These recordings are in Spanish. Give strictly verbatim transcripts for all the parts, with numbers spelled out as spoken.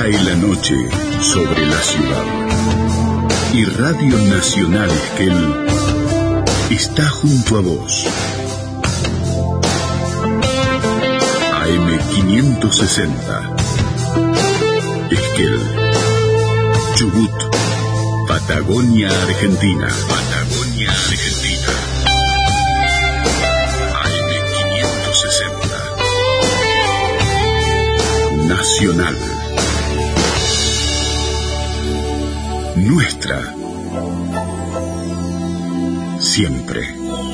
Cae la noche sobre la ciudad y Radio Nacional Esquel está junto a vos. A M quinientos sesenta Esquel, Chubut, Patagonia, Argentina. Patagonia, Argentina. A M quinientos sesenta Nacional. Nuestra. Siempre.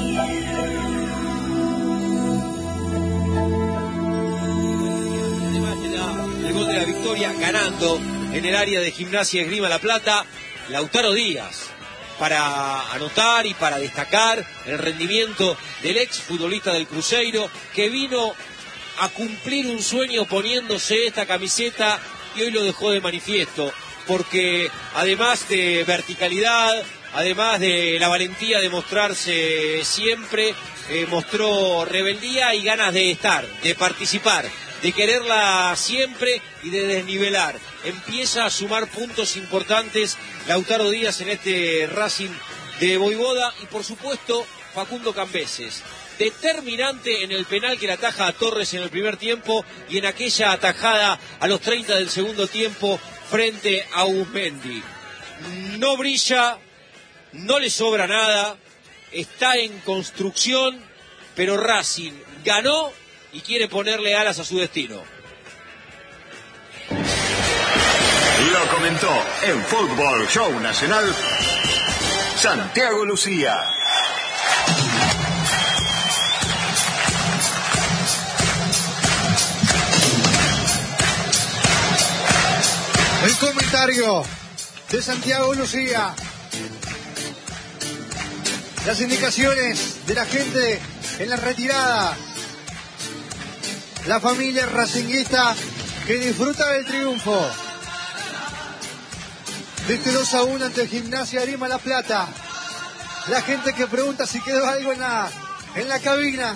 El gol de la victoria ganando en el área de Gimnasia Esgrima La Plata, Lautaro Díaz, para anotar y para destacar el rendimiento del ex futbolista del Cruzeiro, que vino a cumplir un sueño poniéndose esta camiseta y hoy lo dejó de manifiesto, porque además de verticalidad, además de la valentía de mostrarse siempre, eh, mostró rebeldía y ganas de estar, de participar, de quererla siempre y de desnivelar. Empieza a sumar puntos importantes Lautaro Díaz en este Racing de Voivoda y por supuesto Facundo Cambeses, determinante en el penal que le ataja a Torres en el primer tiempo y en aquella atajada a los treinta del segundo tiempo frente a Uzmendi. No brilla, no le sobra nada, está en construcción, pero Racing ganó y quiere ponerle alas a su destino. Lo comentó en Fútbol Show Nacional Santiago Lucía. El comentario de Santiago Lucía. Las indicaciones de la gente en la retirada. La familia racinguista que disfruta del triunfo de este dos a uno ante Gimnasia Esgrima La Plata. La gente que pregunta si quedó algo en la, en la cabina.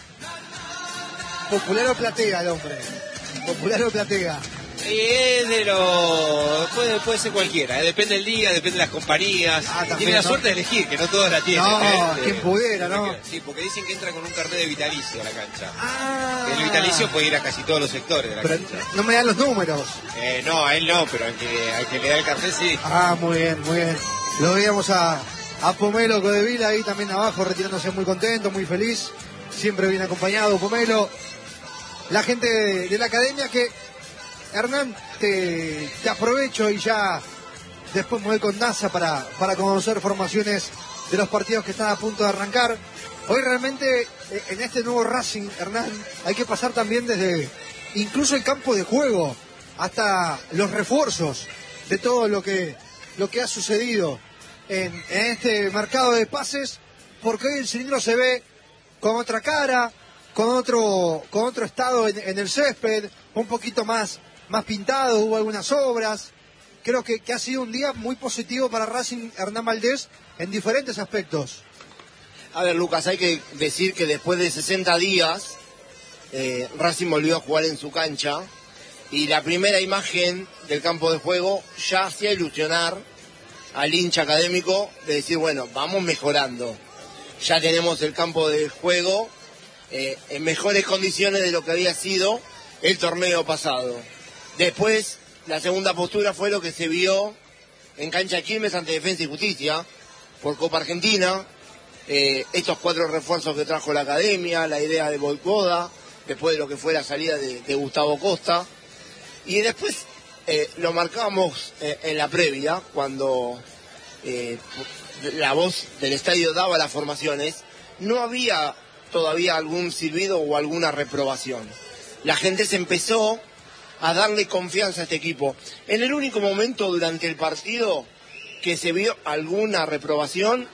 Popular o platea el hombre. Popular o platea. Y es de lo... Puede, puede ser cualquiera, ¿eh? Depende del día, depende de las compañías. Ah, también, tiene la ¿no? suerte de elegir, que no todos la tienen. No, ¿eh? quien pudiera, ¿no? Sí, porque dicen que entra con un carnet de vitalicio a la cancha. Ah. El vitalicio puede ir a casi todos los sectores de la pero cancha. No me dan los números. Eh, no, a él no, pero al que, al que le da el carnet sí. Ah, muy bien, muy bien. Lo veíamos a, a Pomelo Codevila ahí también abajo, retirándose muy contento, muy feliz. Siempre bien acompañado Pomelo. La gente de, de la academia que... Hernán, te, te aprovecho y ya después me voy con NASA para, para conocer formaciones de los partidos que están a punto de arrancar. Hoy realmente en este nuevo Racing, Hernán, hay que pasar también desde incluso el campo de juego hasta los refuerzos de todo lo que, lo que ha sucedido en, en este mercado de pases, porque hoy el cilindro se ve con otra cara, con otro, con otro estado en, en el césped, un poquito más más pintado, hubo algunas obras. Creo que, que ha sido un día muy positivo para Racing Hernán Valdés en diferentes aspectos. A ver, Lucas, hay que decir que después de sesenta días eh, Racing volvió a jugar en su cancha y la primera imagen del campo de juego ya hacía ilusionar al hincha académico de decir, bueno, vamos mejorando. Ya tenemos el campo de juego eh, en mejores condiciones de lo que había sido el torneo pasado. Después, la segunda postura fue lo que se vio en cancha Quilmes ante Defensa y Justicia por Copa Argentina. Eh, estos cuatro refuerzos que trajo la academia, la idea de Voivoda, después de lo que fue la salida de, de Gustavo Costa. Y después eh, lo marcamos eh, en la previa, cuando eh, la voz del estadio daba las formaciones. No había todavía algún silbido o alguna reprobación. La gente se empezó a darle confianza a este equipo. En el único momento durante el partido que se vio alguna reprobación,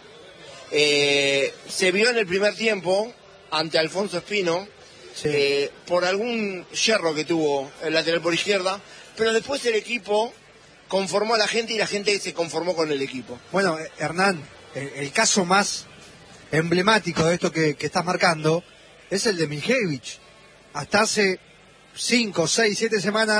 eh, se vio en el primer tiempo ante Alfonso Espino, sí. eh, por algún yerro que tuvo el lateral por izquierda, pero después el equipo conformó a la gente y la gente se conformó con el equipo. Bueno, Hernán, el, el caso más emblemático de esto que, que estás marcando es el de Mijevich. Hasta hace cinco, seis, siete semanas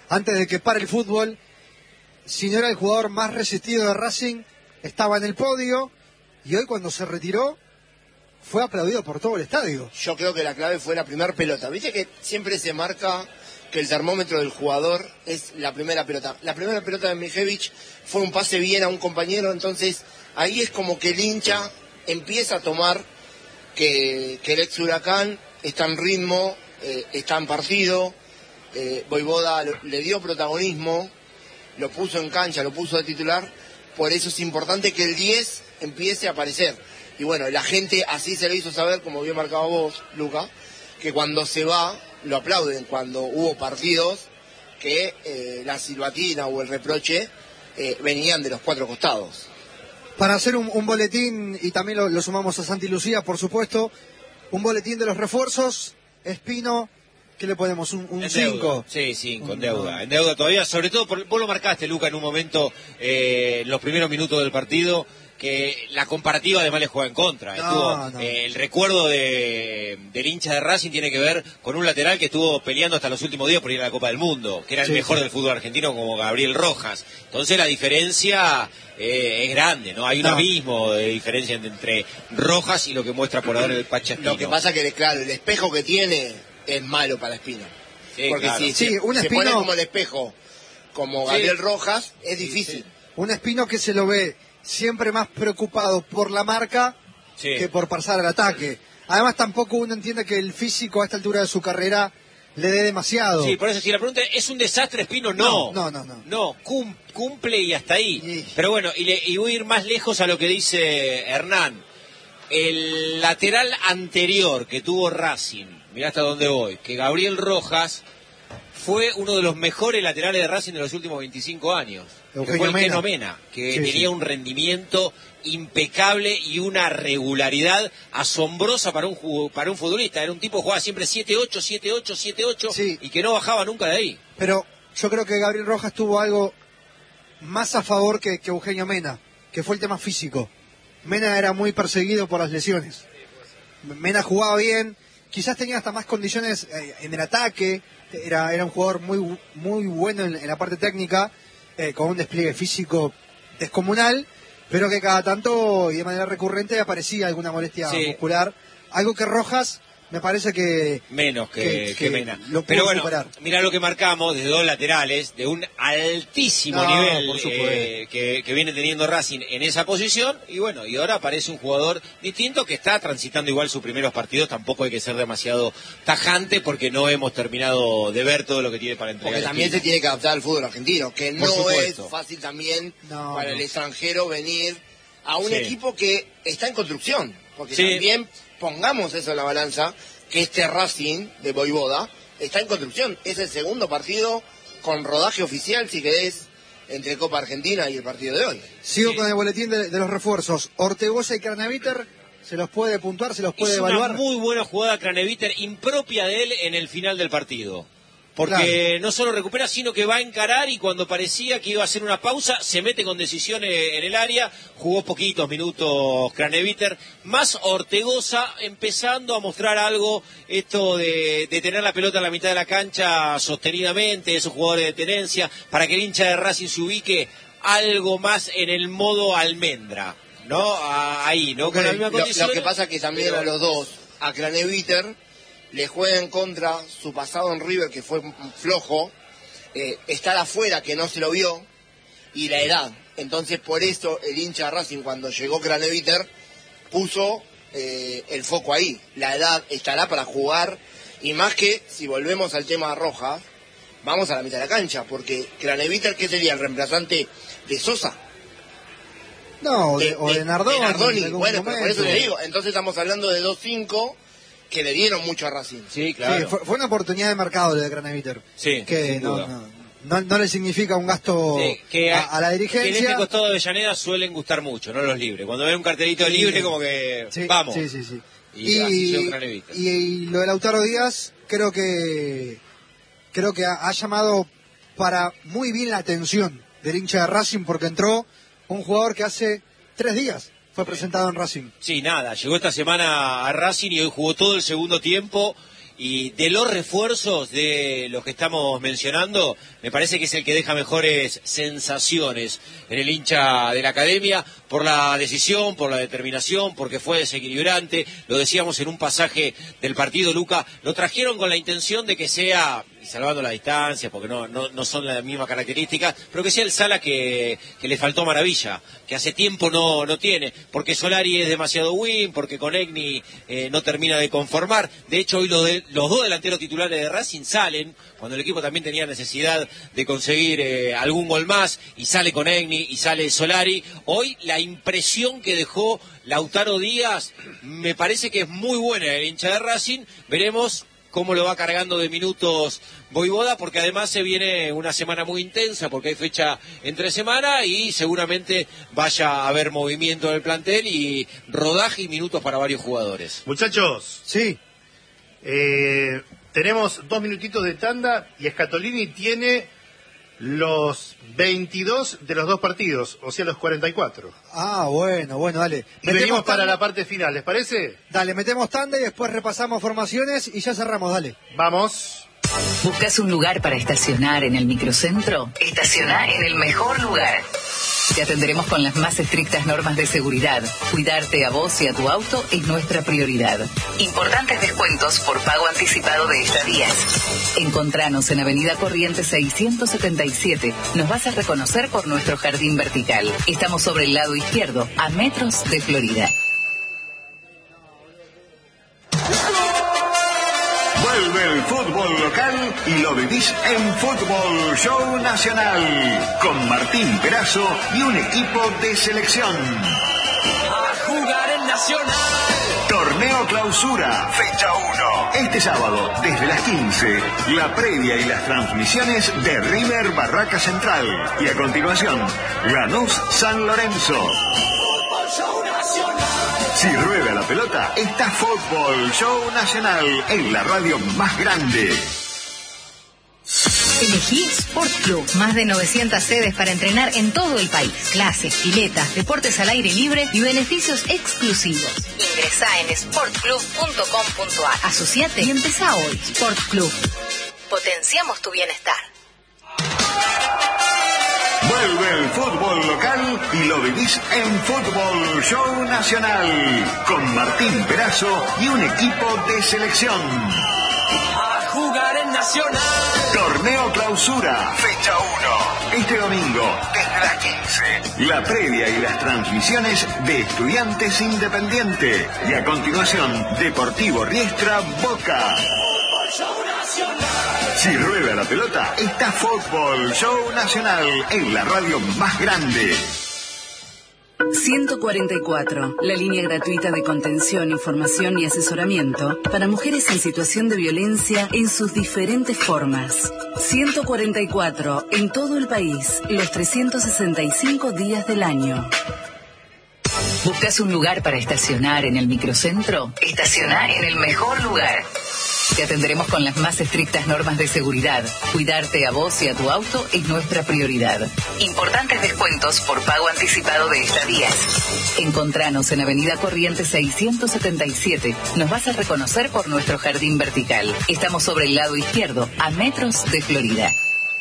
antes de que pare el fútbol, si no era el jugador más resistido de Racing, estaba en el podio, y hoy cuando se retiró, fue aplaudido por todo el estadio. Yo creo que la clave fue la primera pelota. Viste que siempre se marca que el termómetro del jugador es la primera pelota. La primera pelota de Mijevich fue un pase bien a un compañero, entonces ahí es como que el hincha empieza a tomar que, que el ex Huracán está en ritmo, eh, está en partido, eh, Voivoda lo, le dio protagonismo, lo puso en cancha, lo puso de titular, por eso es importante que el diez empiece a aparecer. Y bueno, la gente así se lo hizo saber, como bien marcado vos, Luca, que cuando se va, lo aplauden, cuando hubo partidos que eh, la silbatina o el reproche eh, venían de los cuatro costados. Para hacer un, un boletín, y también lo, lo sumamos a Santi Lucía, por supuesto, un boletín de los refuerzos, Espino, ¿qué le ponemos? ¿Un cinco? Sí, cinco, en deuda. En deuda todavía, sobre todo, por, vos lo marcaste, Luca, en un momento, eh, en los primeros minutos del partido, que la comparativa además le juega en contra. No, estuvo, no. Eh, el recuerdo de, del hincha de Racing tiene que ver con un lateral que estuvo peleando hasta los últimos días por ir a la Copa del Mundo, que era el Sí, mejor sí. del fútbol argentino, como Gabriel Rojas. Entonces la diferencia eh, es grande, ¿no? Hay un No. abismo de diferencia entre Rojas y lo que muestra por ahora el Pachaspino. Lo que pasa que, claro, el espejo que tiene es malo para Espino. Sí, Porque claro. si Sí, se, un se Espino- pone como el espejo, como Sí. Gabriel Rojas, es Sí, difícil. sí. Un Espino que se lo ve siempre más preocupado por la marca Sí. que por pasar al ataque. Además, tampoco uno entiende que el físico a esta altura de su carrera le dé demasiado. Sí, por eso si la pregunta es, ¿es un desastre Espino? No. No, no, no. No, cum- cumple y hasta ahí. Y- Pero bueno, y, le- y voy a ir más lejos a lo que dice Hernán. El lateral anterior que tuvo Racing, mirá hasta dónde voy, que Gabriel Rojas fue uno de los mejores laterales de Racing de los últimos veinticinco años. Que Eugenio fue el Mena. Keno Mena, que Sí, tenía sí. un rendimiento impecable y una regularidad asombrosa para un ju- para un futbolista. Era un tipo que jugaba siempre siete ocho, siete ocho, siete ocho Sí. y que no bajaba nunca de ahí. Pero yo creo que Gabriel Rojas tuvo algo más a favor que, que Eugenio Mena, que fue el tema físico. Mena era muy perseguido por las lesiones. Mena jugaba bien, quizás tenía hasta más condiciones eh, en el ataque, era, era un jugador muy, muy bueno en, en la parte técnica, eh, con un despliegue físico descomunal, pero que cada tanto y de manera recurrente aparecía alguna molestia Sí. muscular, algo que Rojas me parece que... Menos que, Que- que que Mena. lo pudo Pero bueno, superar. mirá lo que marcamos de dos laterales, de un altísimo No, nivel por supuesto. eh, que, que viene teniendo Racing en esa posición. Y bueno, y ahora aparece un jugador distinto que está transitando igual sus primeros partidos. Tampoco hay que ser demasiado tajante porque no hemos terminado de ver todo lo que tiene para entregar. Porque también se Espino. tiene que adaptar al fútbol argentino, que Por no es supuesto. fácil también No, para no. el extranjero venir a un Sí. equipo que está en construcción. Porque Sí. también pongamos eso en la balanza, que este Racing de Voivoda está en construcción. Es el segundo partido con rodaje oficial, si querés, entre Copa Argentina y el partido de hoy. Sigo Sí. con el boletín de, de los refuerzos. Ortegoza y Craneviter, ¿se los puede puntuar? ¿Se los puede Hizo evaluar? una muy buena jugada Craneviter, impropia de él en el final del partido. Porque no solo recupera, sino que va a encarar y cuando parecía que iba a hacer una pausa, se mete con decisión eh, en el área. Jugó poquitos minutos Craneviter. Más Ortegoza empezando a mostrar algo, esto de, de tener la pelota en la mitad de la cancha sostenidamente, esos jugadores de tenencia, para que el hincha de Racing se ubique algo más en el modo almendra. ¿No? A- ahí, ¿no? Ok, Con la misma lo, condición. lo que pasa es que también pero- a los dos, a Craneviter, le juega en contra su pasado en River, que fue flojo, eh, estar afuera, que no se lo vio, y la edad. Entonces, por eso el hincha de Racing, cuando llegó Craneviter, puso eh, el foco ahí. La edad estará para jugar, y más que, si volvemos al tema de Rojas, vamos a la mitad de la cancha, porque Craneviter, ¿qué sería? ¿El reemplazante de Sosa? No, o de, o de Nardoni. en Nardoni. algún Bueno, pero por eso momento. te digo. Entonces estamos hablando de dos cinco que le dieron mucho a Racing. Sí, claro. Sí, fue, fue una oportunidad de mercado lo de Craneviter. Sí, que sin no, duda. no, no, no le significa un gasto Sí, que a, a la que en dirigencia. este costado de Avellaneda suelen gustar mucho, no los libres. Cuando ven un cartelito Sí. libre, como que Sí, vamos. Sí, sí, sí. Y así llegó Craneviter. y, y lo de Lautaro Díaz, creo que creo que ha, ha llamado para muy bien la atención del hincha de Racing, porque entró un jugador que hace tres días fue presentado en Racing. Sí, nada, llegó esta semana a Racing y hoy jugó todo el segundo tiempo Y de los refuerzos de los que estamos mencionando, me parece que es el que deja mejores sensaciones en el hincha de la academia, por la decisión, por la determinación, porque fue desequilibrante. Lo decíamos en un pasaje del partido, Luca, lo trajeron con la intención de que sea, y salvando la distancia, porque no, no, no son la misma característica, pero que sea el Sala que, que le faltó maravilla, que hace tiempo no, no tiene, porque Solari es demasiado win, porque Konechny eh, no termina de conformar. De hecho, hoy los, de, los dos delanteros titulares de Racing salen, cuando el equipo también tenía necesidad de conseguir eh, algún gol más, y sale Konechny y sale Solari. Hoy la impresión que dejó Lautaro Díaz me parece que es muy buena el hincha de Racing. Veremos cómo lo va cargando de minutos Voivoda, porque además se viene una semana muy intensa, porque hay fecha entre semana y seguramente vaya a haber movimiento del plantel y rodaje y minutos para varios jugadores. Muchachos, Sí. eh, tenemos dos minutitos de tanda y Scatolini tiene los veintidós de los dos partidos, o sea, los cuarenta y cuatro. Ah, bueno, bueno, dale. Y venimos Metemos para tanda. la parte final, ¿les parece? Dale, metemos tanda y después repasamos formaciones y ya cerramos, dale. Vamos. ¿Buscas un lugar para estacionar en el microcentro? Estaciona en el mejor lugar. Te atenderemos con las más estrictas normas de seguridad. Cuidarte a vos y a tu auto es nuestra prioridad. Importantes descuentos por pago anticipado de estadías. Encontranos en Avenida Corrientes seiscientos setenta y siete. Nos vas a reconocer por nuestro jardín vertical. Estamos sobre el lado izquierdo, a metros de Florida. Vuelve el fútbol local y lo vivís en Fútbol Show Nacional, con Martín Perazo y un equipo de selección. A jugar en Nacional. Torneo Clausura, fecha uno. Este sábado, desde las quince, la previa y las transmisiones de River Barraca Central. Y a continuación, Lanús San Lorenzo. Si rueda la pelota, está Fútbol Show Nacional en la radio más grande. Elegí Sport Club. Más de novecientas sedes para entrenar en todo el país. Clases, piletas, deportes al aire libre y beneficios exclusivos. Ingresá en sport club punto com punto a r. Asociate y empezá hoy. Sport Club. Potenciamos tu bienestar. Vuelve el fútbol local y lo vivís en Fútbol Show Nacional, con Martín Perazo y un equipo de selección. A jugar en Nacional. Torneo Clausura, fecha uno. Este domingo, desde las quince. La previa y las transmisiones de Estudiantes Independiente. Y a continuación, Deportivo Riestra Boca. Si rueda la pelota, está Fútbol Show Nacional en la radio más grande. ciento cuarenta y cuatro, la línea gratuita de contención, información y asesoramiento para mujeres en situación de violencia en sus diferentes formas. ciento cuarenta y cuatro, en todo el país, los trescientos sesenta y cinco días del año. ¿Buscas un lugar para estacionar en el microcentro? Estaciona en el mejor lugar. Te atenderemos con las más estrictas normas de seguridad. Cuidarte a vos y a tu auto es nuestra prioridad. Importantes descuentos por pago anticipado de estadías. Encontranos en Avenida Corrientes seiscientos setenta y siete. Nos vas a reconocer por nuestro jardín vertical. Estamos sobre el lado izquierdo, a metros de Florida.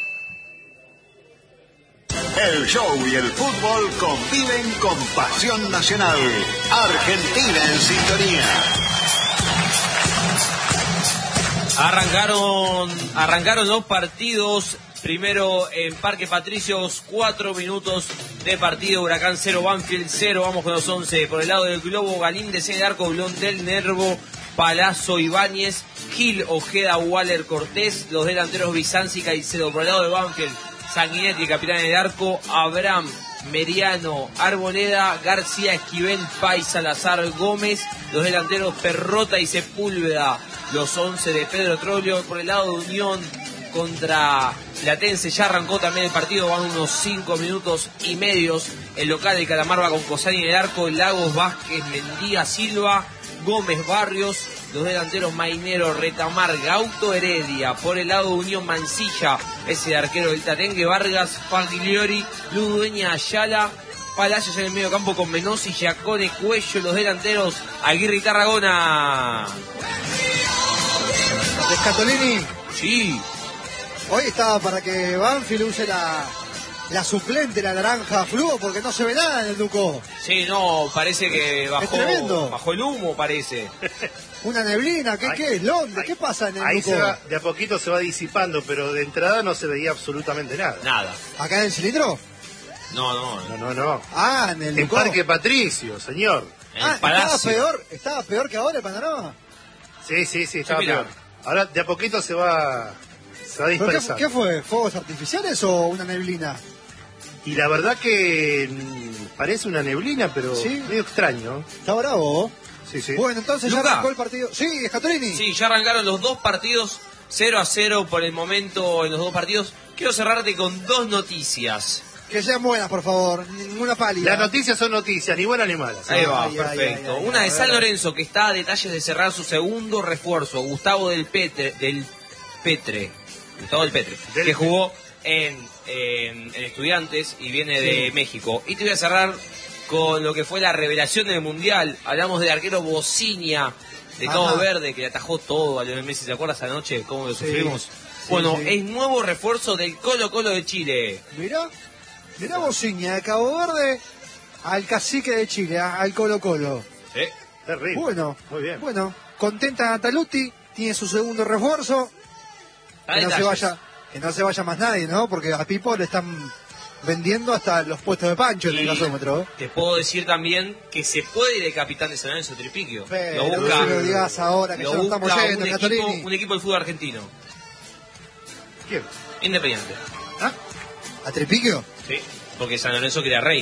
El show y el fútbol conviven con pasión nacional. Argentina en sintonía. Arrancaron, arrancaron los partidos. Primero en Parque Patricios, cuatro minutos de partido. Huracán cero, Banfield cero. Vamos con los once. Por el lado del globo, Galíndez de arco, Blondel, Nervo, Palazzo, Ibáñez, Gil, Ojeda, Waller, Cortés. Los delanteros Bizanci, Caicedo. Por el lado de Banfield, Sanguinetti, capitán del arco, Abraham, Meriano, Arboleda, García, Esquivel, Pay, Salazar, Gómez. Los delanteros Perrota y Sepúlveda. Los once de Pedro Troglio. Por el lado de Unión contra Platense, ya arrancó también el partido, van unos cinco minutos y medios. El local de Calamar va con Cosani en el arco, Lagos, Vázquez, Mendía, Silva, Gómez, Barrios. Los delanteros Mainero, Retamar, Gauto, Heredia. Por el lado de Unión, Mancilla, ese arquero del Tatengue, Vargas, Fagliori, Ludueña, Ayala, Palacios en el medio campo con Menossi, Giacone, Cuello. Los delanteros Aguirre y Tarragona. Scatolini. Sí. Hoy estaba para que Banfield use la, la suplente, la naranja fluo, porque no se ve nada en el Ducó. Sí, no, parece que Es bajó, tremendo. bajó el humo, parece. Una neblina, ¿qué, Ahí- qué es? ¿Londres? ahí- ¿Qué pasa en el Ahí Ducó? se va, de a poquito se va disipando, pero de entrada no se veía absolutamente nada. Nada. ¿Acá en el cilindro? No, no, No, no. no, no. Ah, en el En Ducó. Parque Patricio, señor. En Ah, el estaba Palacio. peor, estaba peor que ahora el panorama. Sí, sí, sí, estaba mira. peor. Ahora de a poquito se va, se va ¿Pero qué, dispersando. qué fue? ¿Fuegos artificiales o una neblina? Y la verdad que mm, parece una neblina, pero Sí. medio extraño. Está bravo. Sí, sí. Bueno, entonces Luca. ya arrancó el partido. Sí, Scatolini. Sí, ya arrancaron los dos partidos, cero a cero por el momento en los dos partidos. Quiero cerrarte con dos noticias. Que sean buenas, por favor. Ninguna pálida. Las noticias son noticias, ni buenas ni malas. Ahí Ay, va, ay, perfecto. ay, ay, Una a de ver. San Lorenzo, que está a detalles de cerrar su segundo refuerzo, Gustavo del Petre, del Petre, Gustavo del Petre, Del que jugó en, en, en Estudiantes y viene de México. Y te voy a cerrar con lo que fue la revelación del Mundial. Hablamos del arquero Bociña de Cabo Ajá. Verde, que le atajó todo a Lionel Messi. ¿Te acuerdas anoche cómo lo Sí, sufrimos? sí, bueno, sí. es nuevo refuerzo del Colo Colo de Chile. Mirá, mirá Bociña de Cabo Verde al cacique de Chile, a- al Colo Colo. ¿Sí? Terrible. Bueno, Muy bien. bueno, contenta Nataluti, tiene su segundo refuerzo. Está a Que no se detalles. vaya, que no se vaya más nadie, ¿no? Porque a Pipo le están vendiendo hasta los puestos de Pancho en el Y gasómetro. te puedo decir también que se puede ir el capitán de San Lorenzo, Tripiquio. Pero lo no busca, se lo digas ahora, que lo ya no estamos busca yendo, un, equipo, Scatolini. un equipo del fútbol argentino, ¿Quién? Independiente. ¿Ah? ¿A Trepiquio? Sí. Porque San Lorenzo quería rey.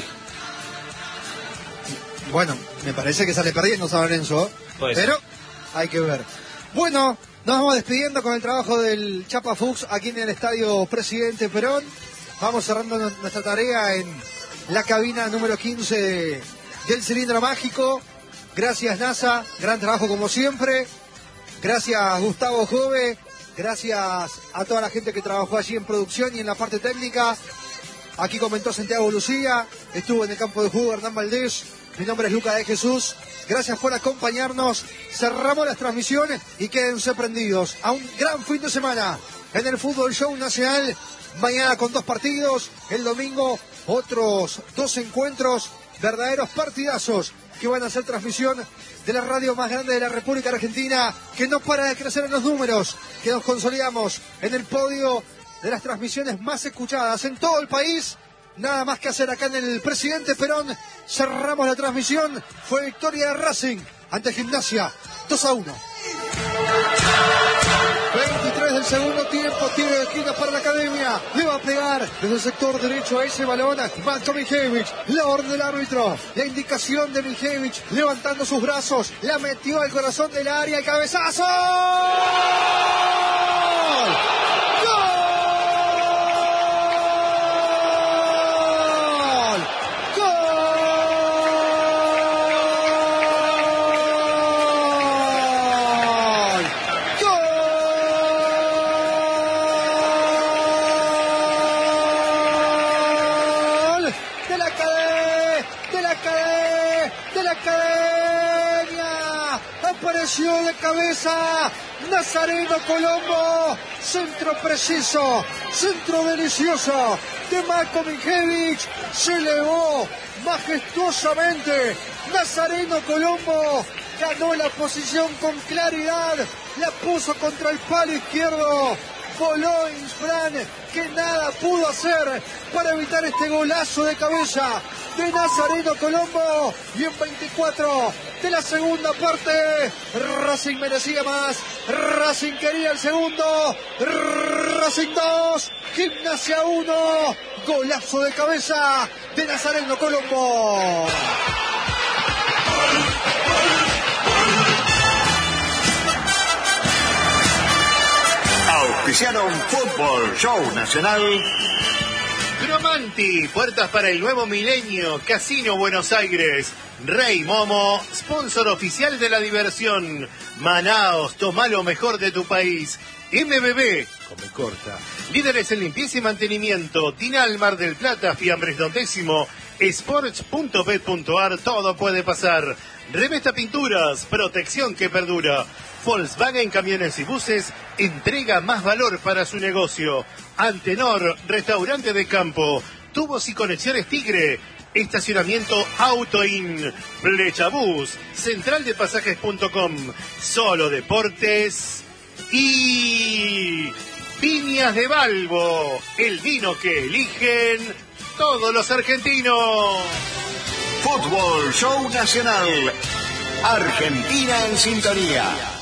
Bueno, me parece que sale perdiendo San Lorenzo, Puede ser. pero hay que ver. Bueno, nos vamos despidiendo con el trabajo del Chapa Fuchs aquí en el Estadio Presidente Perón. Vamos cerrando nu- nuestra tarea en la cabina número quince del Cilindro Mágico. Gracias NASA, gran trabajo como siempre. Gracias Gustavo Jove, gracias a toda la gente que trabajó allí en producción y en la parte técnica. Aquí comentó Santiago Lucía, estuvo en el campo de juego Hernán Valdés. Mi nombre es Lucas de Jesús. Gracias por acompañarnos. Cerramos las transmisiones y quédense prendidos a un gran fin de semana en el Fútbol Show Nacional. Mañana con dos partidos, el domingo otros dos encuentros, verdaderos partidazos que van a hacer transmisión de la radio más grande de la República Argentina, que no para de crecer en los números, que nos consolidamos en el podio de las transmisiones más escuchadas en todo el país. Nada más que hacer acá en el Presidente Perón. Cerramos la transmisión. Fue victoria de Racing ante Gimnasia, dos a uno. veintitrés del segundo tiempo, tiro de esquina para la Academia. Le va a pegar desde el sector derecho a ese balón. Marco Mijevich, la orden del árbitro. La indicación de Mijevich, levantando sus brazos. La metió al corazón del área. El cabezazo. De la Academia, de la Academia, de la Academia, apareció de cabeza Nazareno Colombo, centro preciso, centro delicioso de Marco Mijevich, se elevó majestuosamente, Nazareno Colombo ganó la posición con claridad, la puso contra el palo izquierdo, voló Insfran, que nada pudo hacer para evitar este golazo de cabeza de Nazareno Colombo. Y en veinticuatro de la segunda parte, Racing merecía más, Racing quería el segundo, Racing dos, Gimnasia uno, golazo de cabeza de Nazareno Colombo. Auspiciaron Fútbol Show Nacional. Gromanti, puertas para el nuevo milenio, Casino Buenos Aires, Rey Momo, sponsor oficial de la diversión, Manaos, toma lo mejor de tu país, M B B, come corta, líderes en limpieza y mantenimiento, Tinal Mar del Plata, Fiambres Décimo, sports punto bet punto ar, todo puede pasar, Revesta Pinturas, protección que perdura, Volkswagen Camiones y Buses entrega más valor para su negocio. Antenor, restaurante de campo, tubos y conexiones Tigre, estacionamiento Autoin, Flechabús, central de pasajes punto com, Solo Deportes y Viñas de Balbo, el vino que eligen todos los argentinos. Fútbol Show Nacional. Argentina en sintonía.